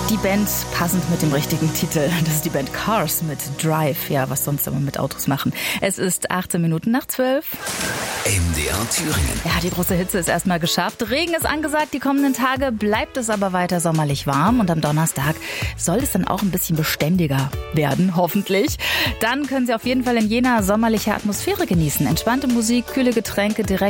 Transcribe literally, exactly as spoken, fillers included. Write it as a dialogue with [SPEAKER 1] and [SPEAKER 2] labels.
[SPEAKER 1] Die Band passend mit dem richtigen Titel. Das ist die Band Cars mit Drive. Ja, was sonst immer mit Autos machen. Es ist achtzehn Minuten nach zwölf.
[SPEAKER 2] M D R Thüringen.
[SPEAKER 1] Ja, die große Hitze ist erstmal geschafft. Regen ist angesagt. Die kommenden Tage bleibt es aber weiter sommerlich warm. Und am Donnerstag soll es dann auch ein bisschen beständiger werden, hoffentlich. Dann können Sie auf jeden Fall in Jena sommerliche Atmosphäre genießen. Entspannte Musik, kühle Getränke direkt